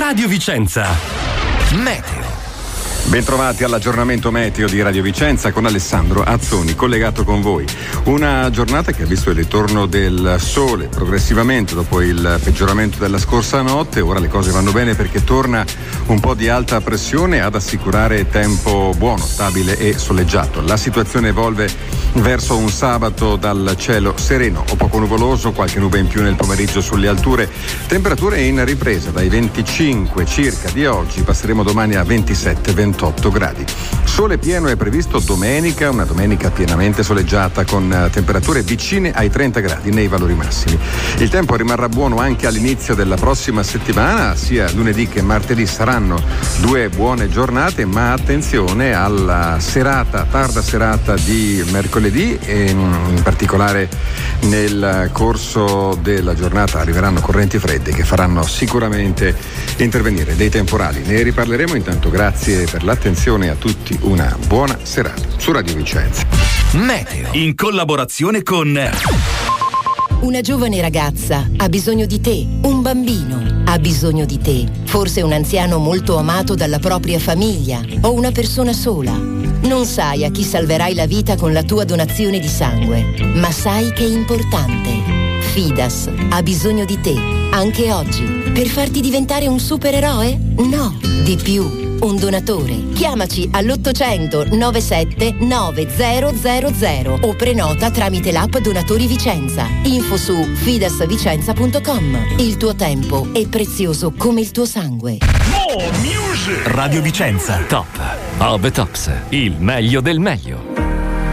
Radio Vicenza. Meteo. Bentrovati all'aggiornamento meteo di Radio Vicenza con Alessandro Azzoni, collegato con voi. Una giornata che ha visto il ritorno del sole progressivamente dopo il peggioramento della scorsa notte. Ora le cose vanno bene perché torna un po' di alta pressione ad assicurare tempo buono, stabile e soleggiato. La situazione evolve verso un sabato dal cielo sereno o poco nuvoloso, qualche nube in più nel pomeriggio sulle alture. Temperature in ripresa dai 25 circa di oggi, passeremo domani a 27-28 gradi. Sole pieno è previsto domenica, una domenica pienamente soleggiata con temperature vicine ai 30 gradi nei valori massimi. Il tempo rimarrà buono anche all'inizio della prossima settimana, sia lunedì che martedì saranno due buone giornate, ma attenzione alla serata, tarda serata di mercoledì, e in particolare nel corso della giornata arriveranno correnti fredde che faranno sicuramente intervenire dei temporali. Ne riparleremo. Intanto grazie per l'attenzione a tutti, una buona serata su Radio Vicenza. Meteo in collaborazione con una giovane ragazza ha bisogno di te, un bambino ha bisogno di te, forse un anziano molto amato dalla propria famiglia o una persona sola. Non sai a chi salverai la vita con la tua donazione di sangue, ma sai che è importante. Fidas ha bisogno di te, anche oggi, per farti diventare un supereroe? No, di più. Un donatore. Chiamaci all'800 97 9000 o prenota tramite l'app Donatori Vicenza. Info su fidasvicenza.com. Il tuo tempo è prezioso come il tuo sangue. Radio Vicenza. Top of the tops. Il meglio del meglio.